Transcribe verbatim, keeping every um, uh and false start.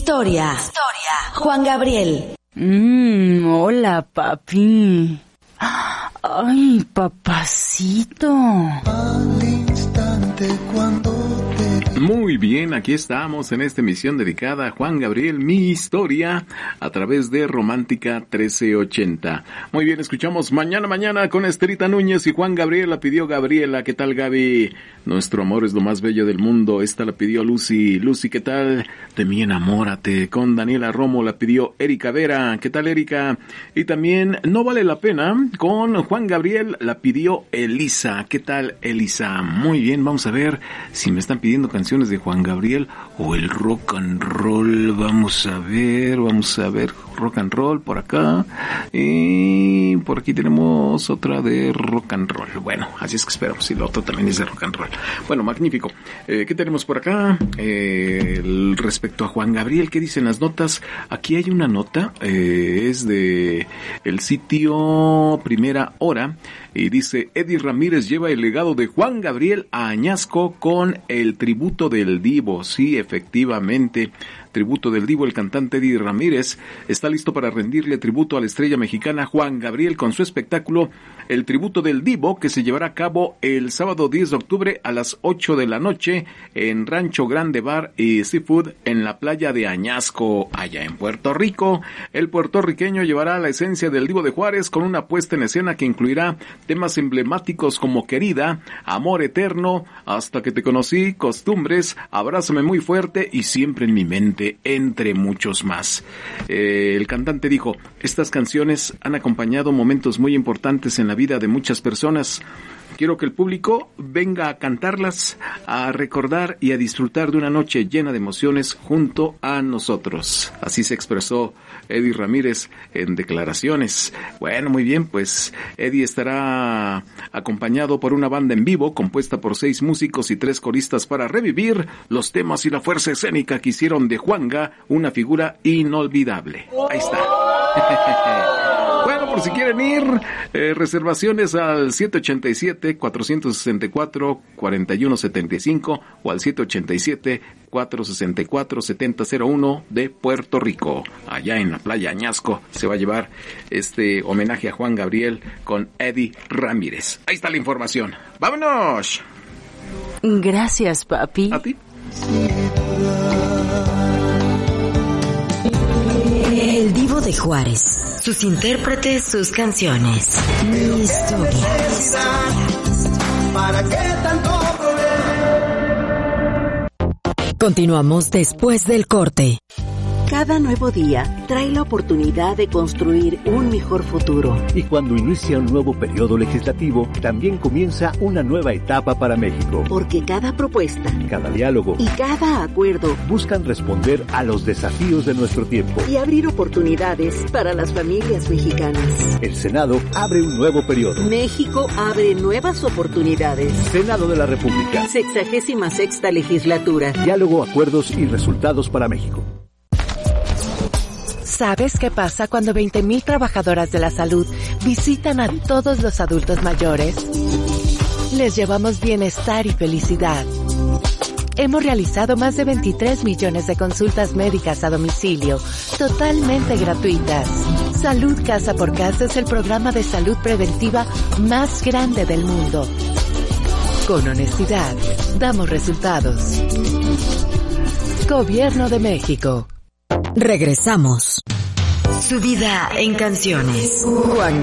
historia. Historia. Juan Gabriel. Mmm, hola, papi. Ay, papacito. Al instante cuando te... Muy bien, aquí estamos en esta emisión dedicada a Juan Gabriel, mi historia, a través de Romántica trece ochenta. Muy bien, escuchamos Mañana Mañana con Estelita Núñez y Juan Gabriel la pidió Gabriela. ¿Qué tal, Gaby? Nuestro amor es lo más bello del mundo. Esta la pidió Lucy. Lucy, ¿qué tal? De mí enamórate. Con Daniela Romo la pidió Erika Vera. ¿Qué tal, Erika? Y también No Vale la Pena con Juan Gabriel la pidió Elisa. ¿Qué tal, Elisa? Muy bien, vamos a ver si me están pidiendo canciones de Juan Gabriel o el rock and roll. Vamos a ver, vamos a ver rock and roll por acá. Y por aquí tenemos otra de rock and roll. Bueno, así es que esperamos. Y lo otro también es de rock and roll. Bueno, magnífico. Eh, ¿Qué tenemos por acá? Eh, el, respecto a Juan Gabriel, ¿qué dicen las notas? Aquí hay una nota, eh, es de el sitio Primera Hora. Y dice, Eddie Ramírez lleva el legado de Juan Gabriel a Añasco con el tributo del Divo. Sí, efectivamente, tributo del Divo. El cantante Eddie Ramírez está listo para rendirle tributo a la estrella mexicana Juan Gabriel con su espectáculo El Tributo del Divo, que se llevará a cabo el sábado diez de octubre a las ocho de la noche en Rancho Grande Bar y Seafood en la playa de Añasco, allá en Puerto Rico. El puertorriqueño llevará la esencia del Divo de Juárez con una puesta en escena que incluirá temas emblemáticos como Querida, Amor Eterno, Hasta que te conocí, Costumbres, Abrázame muy fuerte y Siempre en mi mente, entre muchos más. Eh, el cantante dijo, estas canciones han acompañado momentos muy importantes en la vida de muchas personas. Quiero que el público venga a cantarlas, a recordar y a disfrutar de una noche llena de emociones junto a nosotros. Así se expresó Eddie Ramírez en declaraciones. Bueno, muy bien, pues Eddie estará acompañado por una banda en vivo compuesta por seis músicos y tres coristas para revivir los temas y la fuerza escénica que hicieron de Juanga una figura inolvidable. Ahí está. Bueno, por si quieren ir, eh, reservaciones al siete ochenta y siete, cuatrocientos sesenta y cuatro, cuarenta y uno setenta y cinco o al siete ochenta y siete, cuatrocientos sesenta y cuatro, setenta cero uno de Puerto Rico. Allá en la playa Añasco se va a llevar este homenaje a Juan Gabriel con Eddie Ramírez. Ahí está la información. ¡Vámonos! Gracias, papi. ¿A ti? El Divo de Juárez. Sus intérpretes, sus canciones. Mi historia. ¿Para qué tanto problema? Continuamos después del corte. Cada nuevo día trae la oportunidad de construir un mejor futuro. Y cuando inicia un nuevo periodo legislativo, también comienza una nueva etapa para México. Porque cada propuesta, cada diálogo y cada acuerdo buscan responder a los desafíos de nuestro tiempo y abrir oportunidades para las familias mexicanas. El Senado abre un nuevo periodo. México abre nuevas oportunidades. Senado de la República. Sexagésima sexta legislatura. Diálogo, acuerdos y resultados para México. ¿Sabes qué pasa cuando veinte mil trabajadoras de la salud visitan a todos los adultos mayores? Les llevamos bienestar y felicidad. Hemos realizado más de veintitrés millones de consultas médicas a domicilio, totalmente gratuitas. Salud Casa por Casa es el programa de salud preventiva más grande del mundo. Con honestidad, damos resultados. Gobierno de México. Regresamos. Su vida en canciones. Juan